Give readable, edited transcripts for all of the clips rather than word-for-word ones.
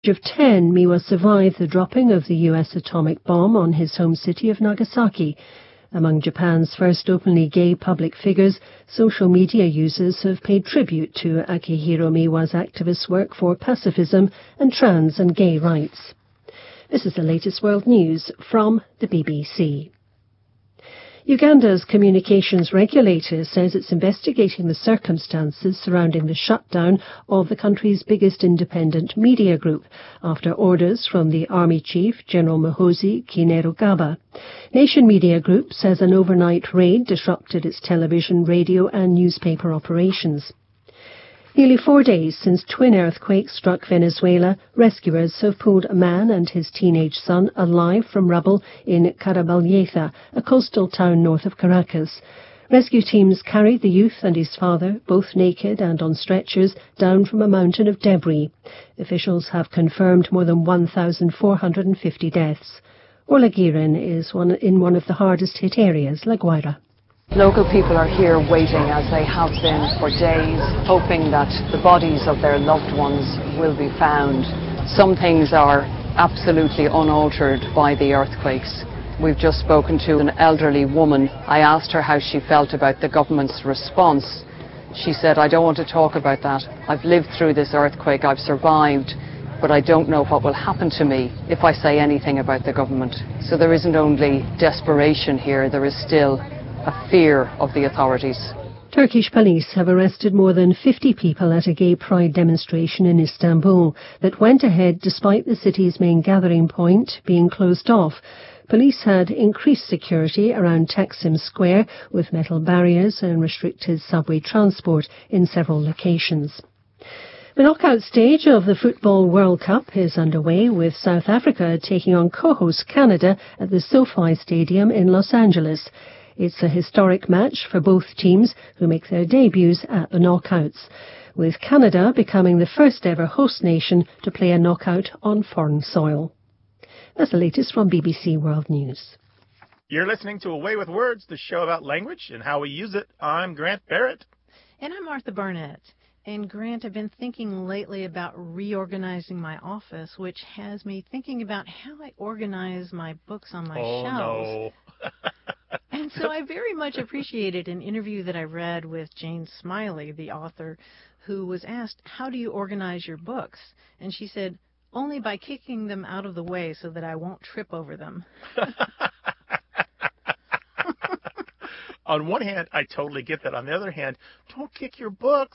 Of 10, Miwa survived the dropping of the U.S. atomic bomb on his home city of Nagasaki. Among Japan's first openly gay public figures, social media users have paid tribute to Akihiro Miwa's activist work for pacifism and trans and gay rights. This is the latest world news from the BBC. Uganda's communications regulator says it's investigating the circumstances surrounding the shutdown of the country's biggest independent media group after orders from the Army Chief, General Muhoozi Kainerugaba. Nation Media Group says an overnight raid disrupted its television, radio and newspaper operations. Nearly 4 days since twin earthquakes struck Venezuela, rescuers have pulled a man and his teenage son alive from rubble in Caraballeja, a coastal town north of Caracas. Rescue teams carried the youth and his father, both naked and on stretchers, down from a mountain of debris. Officials have confirmed more than 1,450 deaths. Orla Guerin is in one of the hardest hit areas, La Guaira. Local people are here waiting, as they have been for days, hoping that the bodies of their loved ones will be found. Some things are absolutely unaltered by the earthquakes. We've just spoken to an elderly woman. I asked her how she felt about the government's response. She said, "I don't want to talk about that. I've lived through this earthquake, I've survived, but I don't know what will happen to me if I say anything about the government." So there isn't only desperation here, there is still a fear of the authorities. Turkish police have arrested more than 50 people at a gay pride demonstration in Istanbul that went ahead despite the city's main gathering point being closed off. Police had increased security around Taksim Square with metal barriers and restricted subway transport in several locations. The knockout stage of the Football World Cup is underway, with South Africa taking on co-host Canada at the SoFi Stadium in Los Angeles. It's a historic match for both teams who make their debuts at the knockouts, with Canada becoming the first ever host nation to play a knockout on foreign soil. That's the latest from BBC World News. You're listening to Away with Words, the show about language and how we use it. I'm Grant Barrett. And I'm Martha Barnett. And Grant, I've been thinking lately about reorganizing my office, which has me thinking about how I organize my books on my shelves. No. And so I very much appreciated an interview that I read with Jane Smiley, the author, who was asked, "How do you organize your books?" And she said, "Only by kicking them out of the way so that I won't trip over them." On one hand, I totally get that. On the other hand, don't kick your books.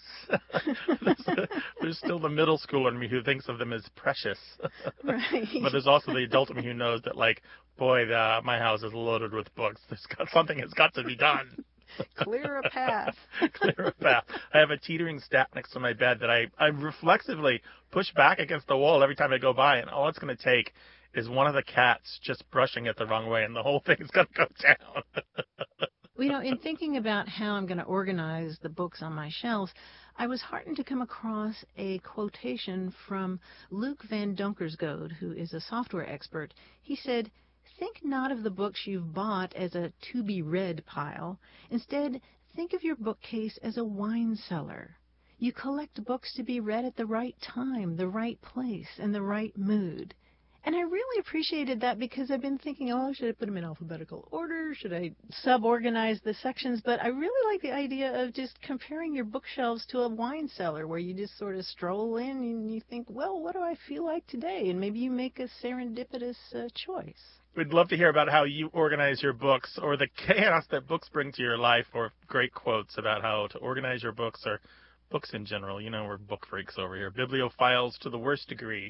There's still the middle schooler in me who thinks of them as precious. Right. But there's also the adult in me who knows that, like, boy, my house is loaded with books. Something has got to be done. Clear a path. Clear a path. I have a teetering stack next to my bed that I reflexively push back against the wall every time I go by, and all it's going to take is one of the cats just brushing it the wrong way, and the whole thing's going to go down. Well, in thinking about how I'm going to organize the books on my shelves, I was heartened to come across a quotation from Luc van Donkersgoed, who is a software expert. He said, "Think not of the books you've bought as a to-be-read pile. Instead, think of your bookcase as a wine cellar. You collect books to be read at the right time, the right place, and the right mood." And I really appreciated that, because I've been thinking, should I put them in alphabetical order? Should I sub-organize the sections? But I really like the idea of just comparing your bookshelves to a wine cellar, where you just sort of stroll in and you think, well, what do I feel like today? And maybe you make a serendipitous choice. We'd love to hear about how you organize your books, or the chaos that books bring to your life, or great quotes about how to organize your books, or books in general. You know, we're book freaks over here. Bibliophiles to the worst degree.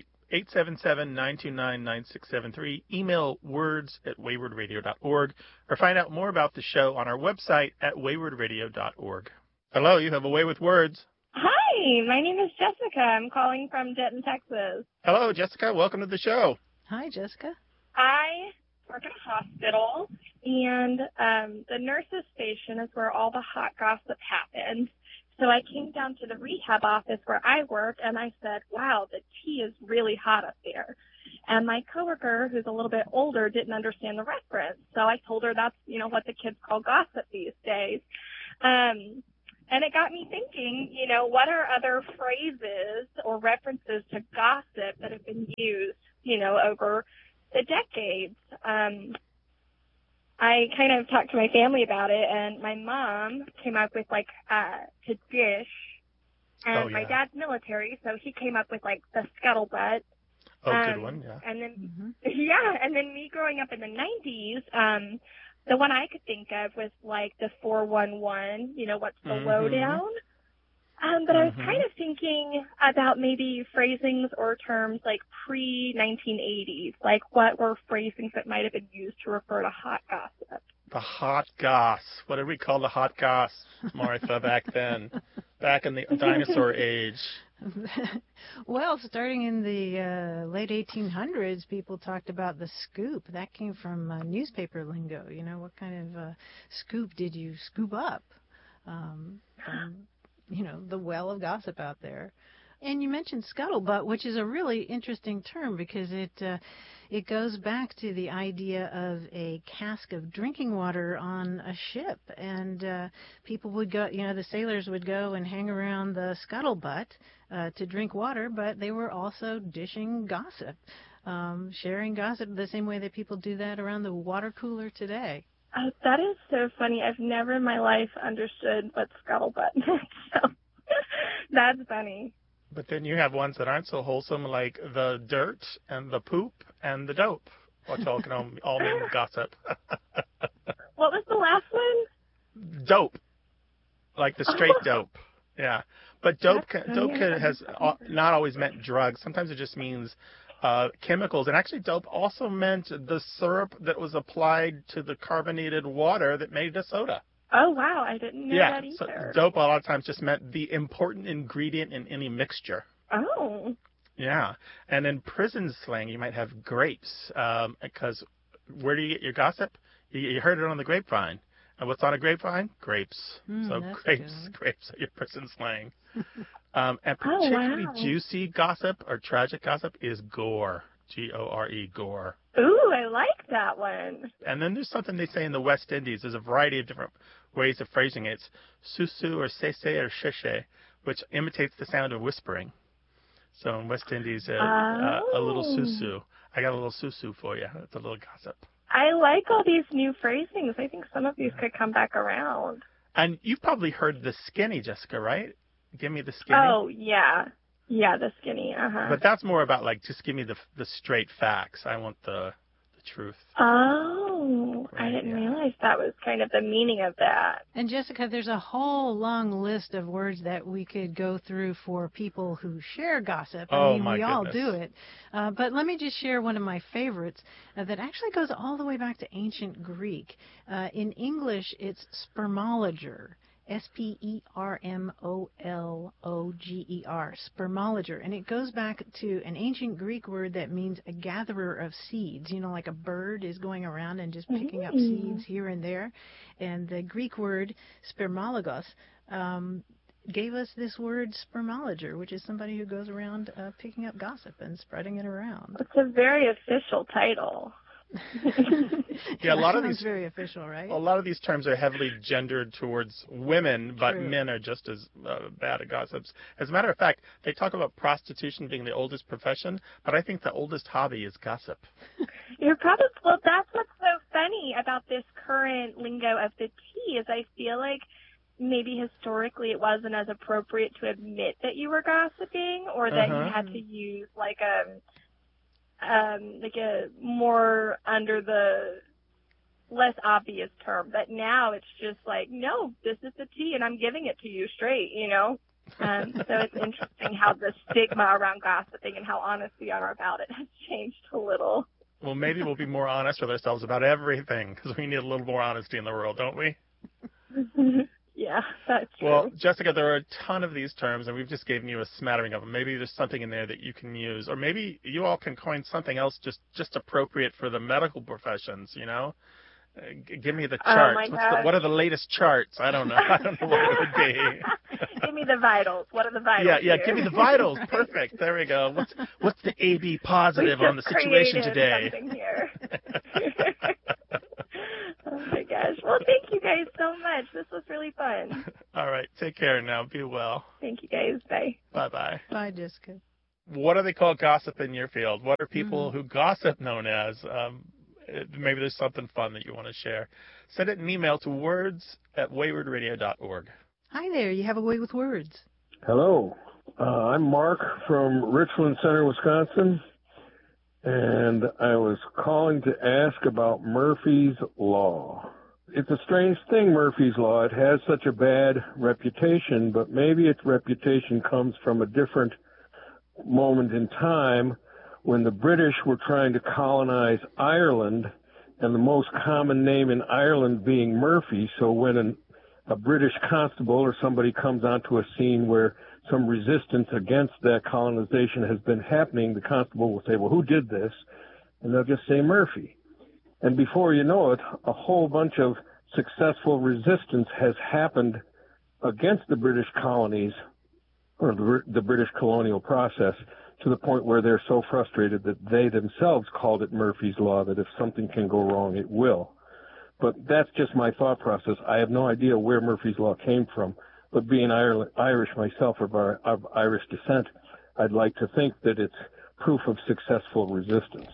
877-929-9673. Email words@waywardradio.org, or find out more about the show on our website at waywardradio.org. Hello, you have a Way with Words. Hi, my name is Jessica. I'm calling from Denton, Texas. Hello, Jessica. Welcome to the show. Hi, Jessica. I work at a hospital, and the nurses' station is where all the hot gossip happens. So I came down to the rehab office where I work, and I said, wow, the tea is really hot up there. And my coworker, who's a little bit older, didn't understand the reference. So I told her that's, what the kids call gossip these days. And it got me thinking, what are other phrases or references to gossip that have been used, over the decades? I kind of talked to my family about it, and my mom came up with, to dish. And my dad's military, so he came up with, the scuttlebutt. Oh, good one, yeah. And then, and then me growing up in the 90s, the one I could think of was, the 411, what's the lowdown? But I was kind of thinking about maybe phrasings or terms pre-1980s, what were phrasings that might have been used to refer to hot gossip? The hot goss. What did we call the hot goss, Martha, back then? Back in the dinosaur age. Well, starting in the late 1800s, people talked about the scoop. That came from newspaper lingo. What kind of scoop did you scoop up from, the well of gossip out there? And you mentioned scuttlebutt, which is a really interesting term because it goes back to the idea of a cask of drinking water on a ship, and people would go, the sailors would go and hang around the scuttlebutt to drink water, but they were also dishing gossip, sharing gossip the same way that people do that around the water cooler today. Oh, that is so funny. I've never in my life understood what scuttlebutt meant, so that's funny. But then you have ones that aren't so wholesome, like the dirt and the poop and the dope, which all can all mean gossip. What was the last one? Dope, like the straight dope. Yeah, but dope has not always meant drugs. Sometimes it just means chemicals. And actually, dope also meant the syrup that was applied to the carbonated water that made a soda. Oh, wow. I didn't know that either. So dope a lot of times just meant the important ingredient in any mixture. Oh. Yeah. And in prison slang, you might have grapes, because where do you get your gossip? You heard it on the grapevine. And what's on a grapevine? Grapes. So grapes are your prison slang. And particularly juicy gossip or tragic gossip is gore. G-O-R-E, gore. Ooh, I like that one. And then there's something they say in the West Indies. There's a variety of different ways of phrasing it. It's susu or sese or sheshe, which imitates the sound of whispering. So in West Indies, a little susu. I got a little susu for you. That's a little gossip. I like all these new phrasings. I think some of these could come back around. And you've probably heard the skinny, Jessica, right? Give me the skinny. Oh, yeah. Yeah, the skinny, But that's more about, just give me the straight facts. I want the truth. Oh, right, I didn't realize that was kind of the meaning of that. And Jessica, there's a whole long list of words that we could go through for people who share gossip. I mean, we all do it. But let me just share one of my favorites that actually goes all the way back to ancient Greek. In English, it's spermologer. S-P-E-R-M-O-L-O-G-E-R, spermologer. And it goes back to an ancient Greek word that means a gatherer of seeds. Like a bird is going around and just picking up seeds here and there. And the Greek word spermologos gave us this word spermologer, which is somebody who goes around picking up gossip and spreading it around. It's a very official title. Yeah, a lot of these very official, right? A lot of these terms are heavily gendered towards women, but men are just as bad at gossips. As a matter of fact, they talk about prostitution being the oldest profession, but I think the oldest hobby is gossip. Well, that's what's so funny about this current lingo of the T is I feel like maybe historically it wasn't as appropriate to admit that you were gossiping or that you had to use a more under the less obvious term, but now it's just no, this is the tea and I'm giving it to you straight, So it's interesting how the stigma around gossiping and how honest we are about it has changed a little. Well, maybe we'll be more honest with ourselves about everything because we need a little more honesty in the world, don't we? Yeah, that's true. Well, Jessica, there are a ton of these terms, and we've just given you a smattering of them. Maybe there's something in there that you can use, or maybe you all can coin something else just appropriate for the medical professions, Give me the charts. Oh my gosh. What are the latest charts? I don't know. I don't know what it would be. Give me the vitals. What are the vitals? Yeah, give me the vitals. Perfect. There we go. What's the AB positive on the situation today? Something here. Oh my gosh. Well, thank you guys so much. much. This was really fun. All right. Take care now. Be well. Thank you, guys. Bye. Bye-bye. Bye, Jessica. What do they call gossip in your field? What are people who gossip known as? Maybe there's something fun that you want to share. Send it an email to words@waywardradio.org. Hi there. You have a way with words. Hello. I'm Mark from Richland Center, Wisconsin, and I was calling to ask about Murphy's Law. It's a strange thing, Murphy's Law. It has such a bad reputation, but maybe its reputation comes from a different moment in time when the British were trying to colonize Ireland, and the most common name in Ireland being Murphy. So when a British constable or somebody comes onto a scene where some resistance against that colonization has been happening, the constable will say, well, who did this? And they'll just say Murphy. And before you know it, a whole bunch of successful resistance has happened against the British colonies or the British colonial process, to the point where they're so frustrated that they themselves called it Murphy's Law, that if something can go wrong, it will. But that's just my thought process. I have no idea where Murphy's Law came from. But being Irish myself, of Irish descent, I'd like to think that it's proof of successful resistance.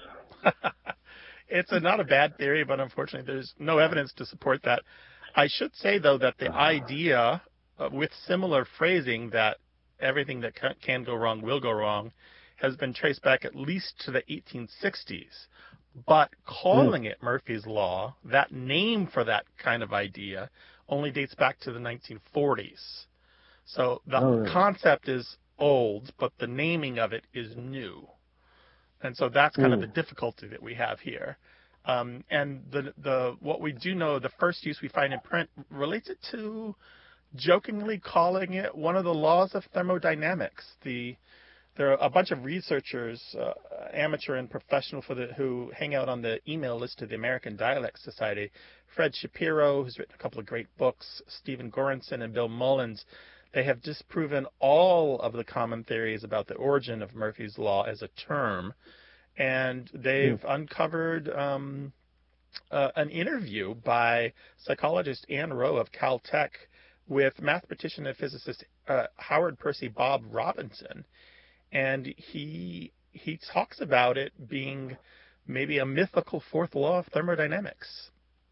It's not a bad theory, but unfortunately there's no evidence to support that. I should say, though, that the idea with similar phrasing that everything that can go wrong will go wrong has been traced back at least to the 1860s. But calling it Murphy's Law, that name for that kind of idea, only dates back to the 1940s. So the concept is old, but the naming of it is new. And so that's kind of the difficulty that we have here. And the what we do know, the first use we find in print relates it to jokingly calling it one of the laws of thermodynamics. There are a bunch of researchers, amateur and professional, who hang out on the email list of the American Dialect Society. Fred Shapiro, who's written a couple of great books, Stephen Goranson and Bill Mullins. They have disproven all of the common theories about the origin of Murphy's Law as a term. And they've uncovered an interview by psychologist Ann Rowe of Caltech with mathematician and physicist Howard Percy Bob Robinson. And he talks about it being maybe a mythical fourth law of thermodynamics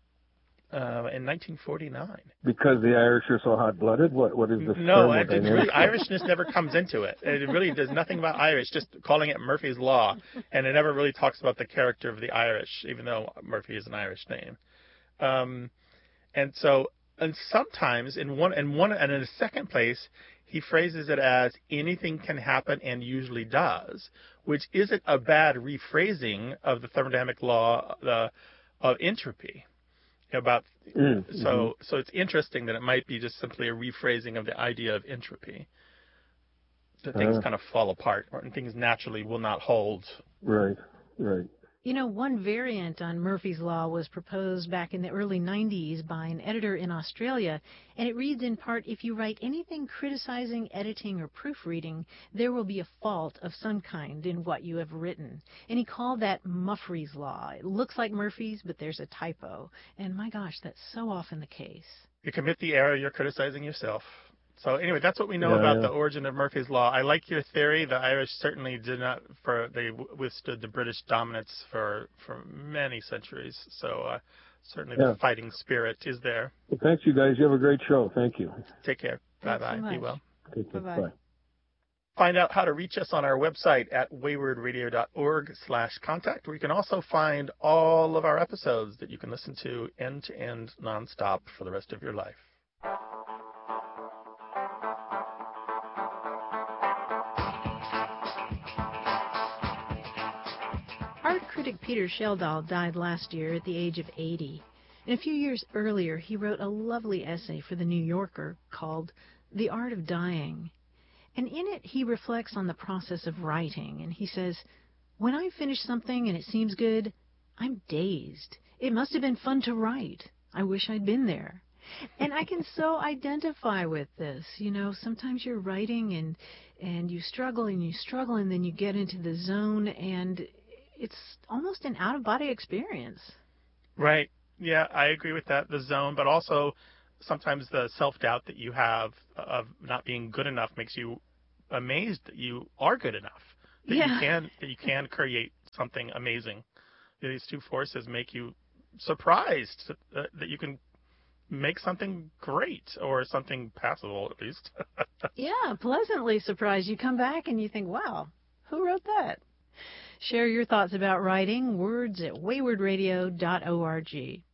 in 1949. Because the Irish are so hot-blooded? What is this? No, Irishness never comes into it. It really does nothing about Irish, just calling it Murphy's Law. And it never really talks about the character of the Irish, even though Murphy is an Irish name. And sometimes in a second place, he phrases it as anything can happen and usually does, which isn't a bad rephrasing of the thermodynamic law of entropy. So it's interesting that it might be just simply a rephrasing of the idea of entropy. That things kind of fall apart, and things naturally will not hold. Right. You know, one variant on Murphy's Law was proposed back in the early 90s by an editor in Australia, and it reads in part, if you write anything criticizing, editing, or proofreading, there will be a fault of some kind in what you have written. And he called that Muffrey's Law. It looks like Murphy's, but there's a typo. And my gosh, that's so often the case. You commit the error, you're criticizing yourself. So anyway, that's what we know about the origin of Murphy's Law. I like your theory. The Irish certainly they withstood the British dominance for many centuries. So certainly the fighting spirit is there. Well, thanks, you guys. You have a great show. Thank you. Take care. Bye-bye. Be well. Bye-bye. Bye. Find out how to reach us on our website at waywardradio.org/contact, where you can also find all of our episodes that you can listen to end-to-end nonstop for the rest of your life. Art critic Peter Schjeldahl died last year at the age of 80. And a few years earlier, he wrote a lovely essay for The New Yorker called The Art of Dying. And in it, he reflects on the process of writing. And he says, when I finish something and it seems good, I'm dazed. It must have been fun to write. I wish I'd been there. And I can so identify with this. You know, sometimes you're writing and you struggle and then you get into the zone, and it's almost an out-of-body experience. Right. Yeah, I agree with that, the zone, but also sometimes the self-doubt that you have of not being good enough makes you amazed that you are good enough, that you can create something amazing. These two forces make you surprised that you can make something great, or something passable at least. Yeah, pleasantly surprised. You come back and you think, wow, who wrote that? Share your thoughts about writing, words at waywardradio.org.